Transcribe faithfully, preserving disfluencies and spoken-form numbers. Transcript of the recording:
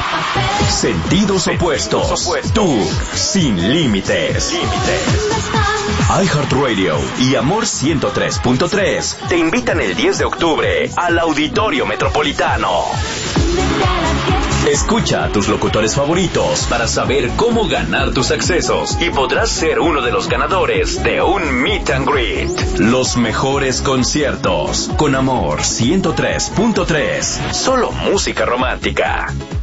Sentidos opuestos. Tú, sin límites. iHeartRadio y Amor ciento tres punto tres te invitan el diez de octubre al Auditorio Metropolitano. Escucha a tus locutores favoritos para saber cómo ganar tus accesos y podrás ser uno de los ganadores de un Meet and Greet. Los mejores conciertos con Amor ciento tres punto tres. Solo música romántica.